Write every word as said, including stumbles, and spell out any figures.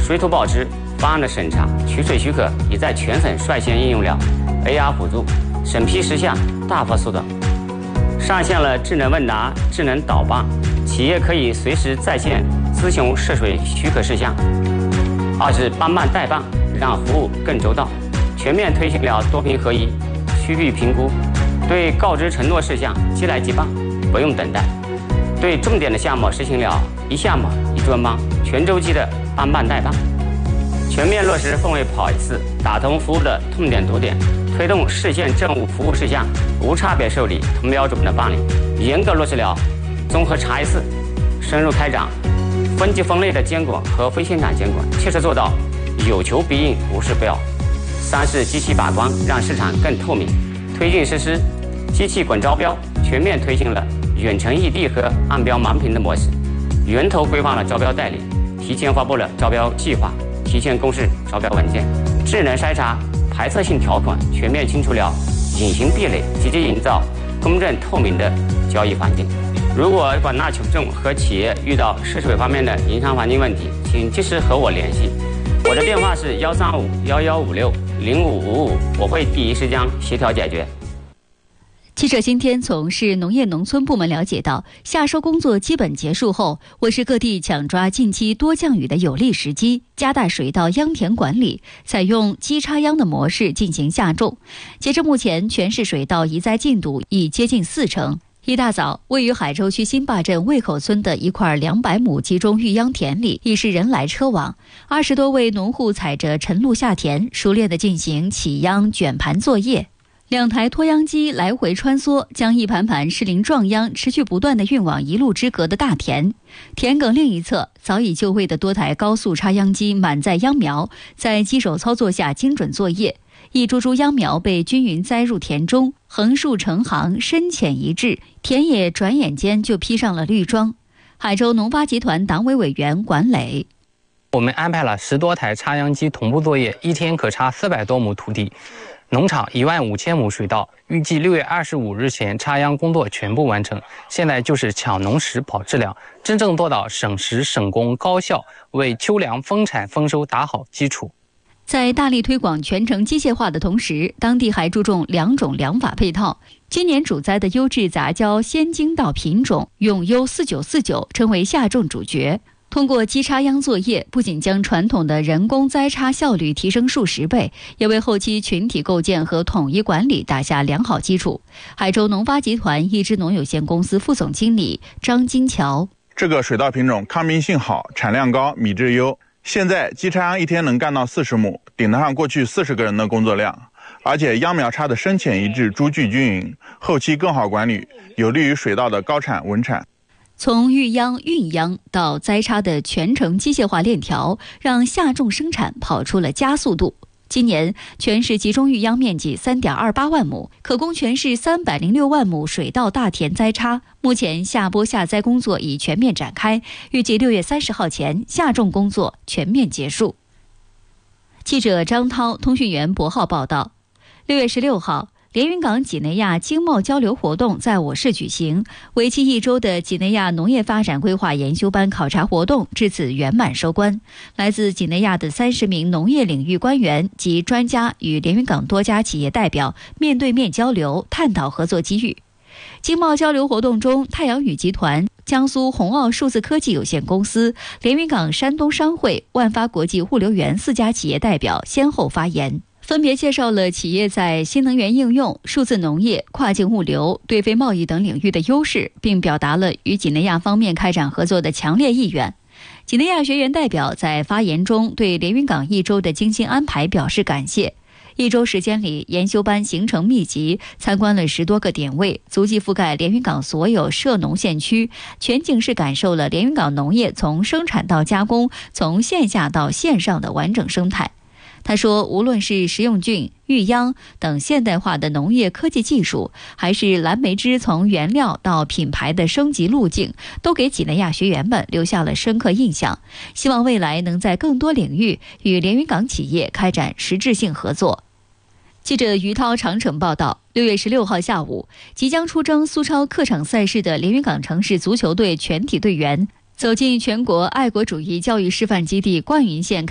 水土保持方案的审查、取水许可已在全省率先应用了 A R 辅助，审批时效大幅缩短。上线了智能问答、智能导办，企业可以随时在线咨询涉水许可事项。二是帮办代办，让服务更周到，全面推行了多评合一、区域评估，对告知承诺事项即来即办，不用等待。对重点的项目实行了一项目一专帮，全周期的帮办代办，全面落实凤尾跑一次，打通服务的痛点堵点，推动市县政务服务事项无差别受理、同标准的办理，严格落实了综合查一次，深入开展分级分类的监管和非生产监管，切实做到有求必应、无事不要。三是机器把关，让市场更透明，推进实施机器滚招标，全面推行了远程异地和按标盲评的模式，源头规范了招标代理，提前发布了招标计划，提前公示招标文件，智能筛查排斥性条款，全面清除了隐形壁垒，积极营造公正透明的交易环境。如果广大群众和企业遇到涉水方面的营商环境问题，请及时和我联系，我的电话是幺三五幺幺五六零五五五，我会第一时间协调解决。 记者今天从市农业农村部门了解到，夏收工作基本结束后，为市各地抢抓近期多降雨的有利时机，加大水稻秧田管理，采用机插秧的模式进行下种。截至目前，全市水稻移栽进度已接近四成。一大早，位于海州区新坝镇卫口村的一块两百亩集中育秧田里已是人来车往，二十多位农户踩着晨露下田，熟练地进行起秧卷盘作业。两台拖秧机来回穿梭，将一盘盘适龄壮秧持续不断地运往一路之隔的大田。田埂另一侧，早已就位的多台高速插秧机满载秧苗，在机手操作下精准作业。一株株秧苗被均匀栽入田中，横竖成行，深浅一致，田野转眼间就披上了绿装。海州农发集团党委委员管磊： 我们安排了十多台插秧机同步作业，一天可插四百多亩土地。农场一万五千亩水稻，预计六月二十五日前插秧工作全部完成。现在就是抢农时保质量，真正做到省时省工高效，为秋粮丰产丰收打好基础。 在大力推广全程机械化的同时，当地还注重两种粮法配套。今年主栽的优质杂交鲜精稻品种永优四九四九成为下种主角。通过机插秧作业，不仅将传统的人工栽插效率提升数十倍，也为后期群体构建和统一管理打下良好基础。海州农发集团一支农有限公司副总经理张金桥： 这个水稻品种抗病性好，产量高，米质优。现在机插秧一天能干到四十亩，顶得上过去四十个人的工作量，而且秧苗插的深浅一致，株距均匀，后期更好管理，有利于水稻的高产稳产。 从育秧、运秧到栽插的全程机械化链条，让下种生产跑出了加速度。今年全市集中育秧面积 三点二八万亩，可供全市三百零六万亩水稻大田栽插。目前下播下栽工作已全面展开，预计六月三十号前下种工作全面结束。记者张涛、通讯员博浩报道。六月十六号，连云港几内亚经贸交流活动在我市举行，为期一周的几内亚农业发展规划研修班考察活动至此圆满收官。来自几内亚的三十名农业领域官员及专家与连云港多家企业代表面对面交流，探讨合作机遇。经贸交流活动中，太阳雨集团、江苏宏奥数字科技有限公司、连云港山东商会、万发国际物流园四家企业代表先后发言，分别介绍了企业在新能源应用、数字农业、跨境物流、对非贸易等领域的优势，并表达了与几内亚方面开展合作的强烈意愿。几内亚学员代表在发言中对连云港一周的精心安排表示感谢。一周时间里，研修班行程密集，参观了十多个点位，足迹覆盖连云港所有涉农县区，全景式感受了连云港农业从生产到加工，从线下到线上的完整生态。他说，无论是食用菌、育秧等现代化的农业科技技术，还是蓝莓汁从原料到品牌的升级路径，都给几内亚学员们留下了深刻印象。希望未来能在更多领域与连云港企业开展实质性合作。记者于涛长城报道。六月十六号下午，即将出征苏超客场赛事的连云港城市足球队全体队员走进全国爱国主义教育示范基地灌云县